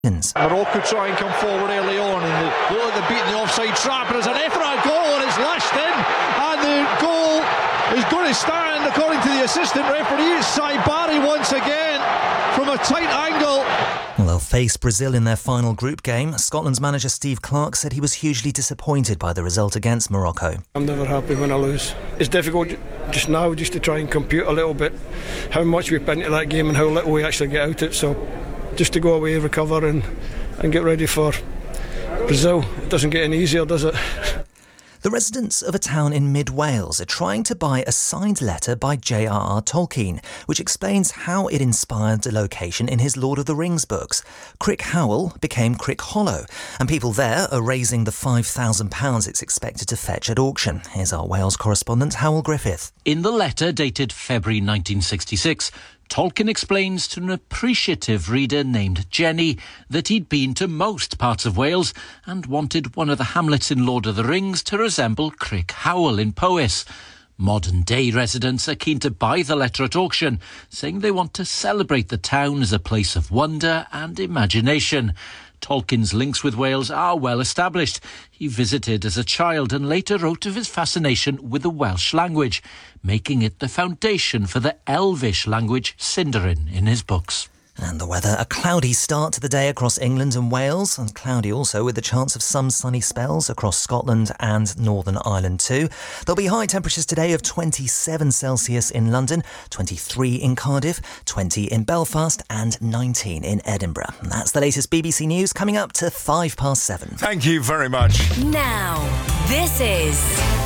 Morocco try and come forward early on, and they look like they're beating the offside trap, and there's an effort at goal, and it's lashed in, and the goal is going to stand, according to the assistant referee. It's Saibari once again from a tight angle. Well, they'll face Brazil in their final group game. Scotland's manager Steve Clarke said he was hugely disappointed by the result against Morocco. I'm never happy when I lose. It's difficult just now just to try and compute a little bit how much we put into that game and how little we actually get out of it. So just to go away, recover and get ready for Brazil. It doesn't get any easier, does it? The residents of a town in mid-Wales are trying to buy a signed letter by J.R.R. Tolkien, which explains how it inspired the location in his Lord of the Rings books. Crick Howell became Crick Hollow, and people there are raising the £5,000 it's expected to fetch at auction. Here's our Wales correspondent, Howell Griffith. In the letter dated February 1966, Tolkien explains to an appreciative reader named Jenny that he'd been to most parts of Wales and wanted one of the hamlets in Lord of the Rings to resemble Crick Howell in Powys. Modern-day residents are keen to buy the letter at auction, saying they want to celebrate the town as a place of wonder and imagination. Tolkien's links with Wales are well established. He visited as a child and later wrote of his fascination with the Welsh language, making it the foundation for the Elvish language Sindarin in his books. And the weather, a cloudy start to the day across England and Wales, and cloudy also with the chance of some sunny spells across Scotland and Northern Ireland too. There'll be high temperatures today of 27 Celsius in London, 23 in Cardiff, 20 in Belfast and 19 in Edinburgh. And that's the latest BBC News, coming up to 7:05. Thank you very much. Now, this is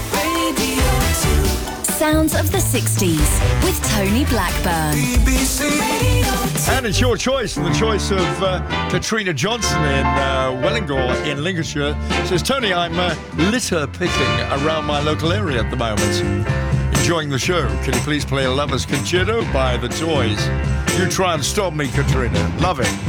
Radio 2. Sounds of the 60s with Tony Blackburn. BBC Radio 2. And it's your choice, and the choice of Katrina Johnson in Wellingborough in Lincolnshire. Says, Tony, I'm litter picking around my local area at the moment. Enjoying the show. Can you please play a Lover's Concerto by The Toys? You try and stop me, Katrina. Love it.